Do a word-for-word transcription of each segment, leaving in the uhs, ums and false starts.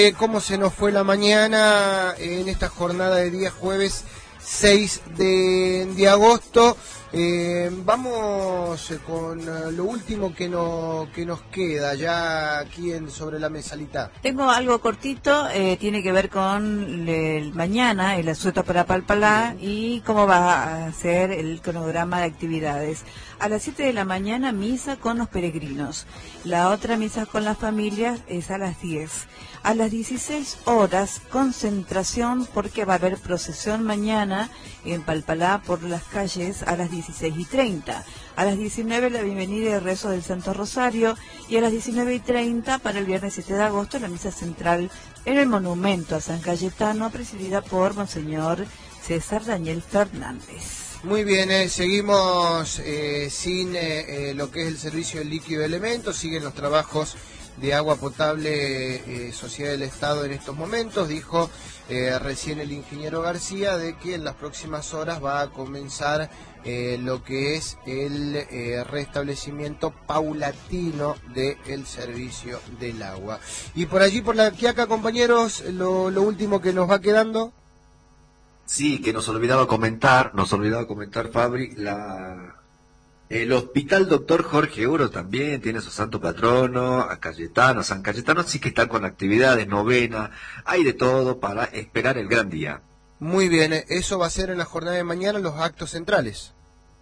Eh, ¿Cómo se nos fue la mañana en esta jornada de día jueves seis de, de agosto? Eh, vamos con lo último que, no, que nos queda ya aquí en, sobre la mesalita. Tengo algo cortito, eh, tiene que ver con el mañana, el asueto para Palpalá y cómo va a ser el cronograma de actividades. A las siete de la mañana, misa con los peregrinos. La otra misa con las familias es a las diez. A las dieciséis horas, concentración porque va a haber procesión mañana en Palpalá por las calles a las dieciséis y treinta. A las diecinueve la bienvenida y rezo del Santo Rosario y a las diecinueve y treinta para el viernes siete de agosto la misa central en el monumento a San Cayetano presidida por Monseñor César Daniel Fernández. Muy bien, eh, seguimos eh, sin eh, eh, lo que es el servicio del líquido de elementos, siguen los trabajos de agua potable eh, Sociedad del Estado en estos momentos. Dijo eh, recién el ingeniero García de que en las próximas horas va a comenzar eh, lo que es el eh, restablecimiento paulatino del servicio del agua. Y por allí, por la Quiaca, compañeros, lo, lo último que nos va quedando. Sí, que nos olvidaba comentar, nos olvidaba comentar, Fabri, la... El Hospital Doctor Jorge Uro también tiene su santo patrono, a Cayetano, San Cayetano, sí que están con actividades, novena, hay de todo para esperar el gran día. Muy bien, eso va a ser en la jornada de mañana los actos centrales.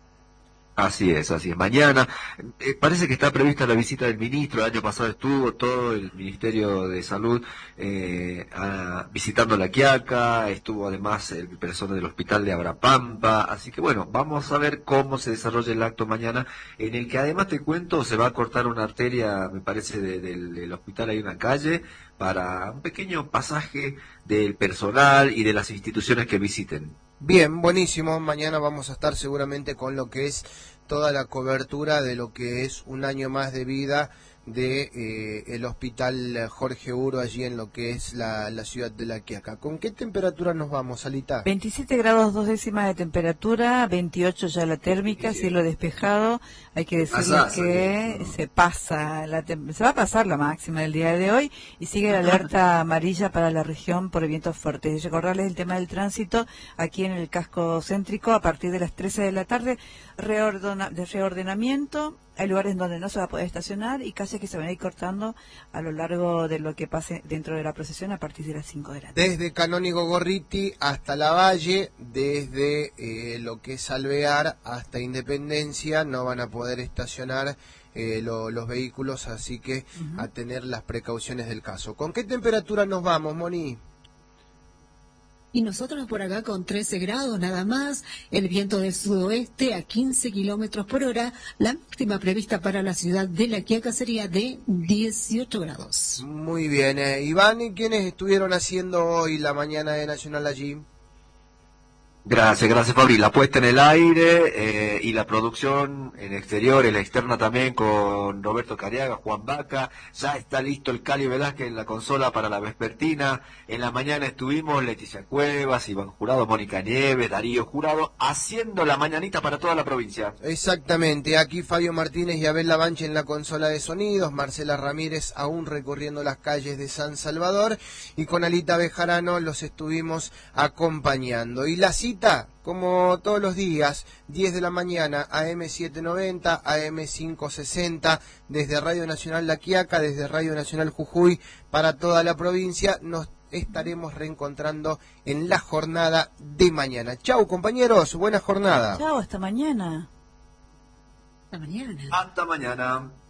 Así es, así es. Mañana eh, parece que está prevista la visita del ministro. El año pasado estuvo todo el Ministerio de Salud eh, a, visitando La Quiaca, estuvo además el personal del hospital de Abrapampa. Así que bueno, vamos a ver cómo se desarrolla el acto mañana, en el que además te cuento, se va a cortar una arteria, me parece, de, del, del hospital, hay una calle, para un pequeño pasaje del personal y de las instituciones que visiten. Bien, buenísimo. Mañana vamos a estar seguramente con lo que es toda la cobertura de lo que es un año más de vida de eh, el Hospital Jorge Uro allí en lo que es la, la ciudad de La Quiaca. ¿Con qué temperatura nos vamos, Alita? veintisiete grados dos décimas de temperatura, veintiocho ya la térmica, sí, cielo despejado. Hay que decirles Asá, que sí, no. se pasa, la se va a pasar la máxima del día de hoy y sigue la alerta amarilla para la región por vientos fuertes. Y recordarles el tema del tránsito aquí en el casco céntrico a partir de las trece de la tarde, reordena, de reordenamiento. Hay lugares donde no se va a poder estacionar y calles que se van a ir cortando a lo largo de lo que pase dentro de la procesión a partir de las cinco de la tarde. Desde Canónigo Gorriti hasta La Valle, desde eh, lo que es Alvear hasta Independencia, no van a poder estacionar eh, lo, los vehículos, así que uh-huh. a tener las precauciones del caso. ¿Con qué temperatura nos vamos, Moni? Y nosotros por acá con trece grados nada más, el viento del sudoeste a quince kilómetros por hora, la máxima prevista para la ciudad de La Quiaca sería de dieciocho grados. Muy bien, eh, Iván, ¿y quiénes estuvieron haciendo hoy la mañana de Nacional allí? Gracias, gracias Fabri. La puesta en el aire eh, y la producción en exterior, en la externa también con Roberto Cariaga, Juan Vaca. Ya está listo el Cali Velázquez en la consola para la vespertina. En la mañana estuvimos Leticia Cuevas, Iván Jurado, Mónica Nieves, Darío Jurado, haciendo la mañanita para toda la provincia. Exactamente, aquí Fabio Martínez y Abel Lavanche en la consola de sonidos, Marcela Ramírez aún recorriendo las calles de San Salvador y con Alita Bejarano los estuvimos acompañando. Y la cita, como todos los días, diez de la mañana, A M setecientos noventa, A M quinientos sesenta, desde Radio Nacional La Quiaca, desde Radio Nacional Jujuy, para toda la provincia. Nos estaremos reencontrando en la jornada de mañana. Chau, compañeros, buena jornada. Chau, hasta mañana. Hasta mañana. Hasta mañana.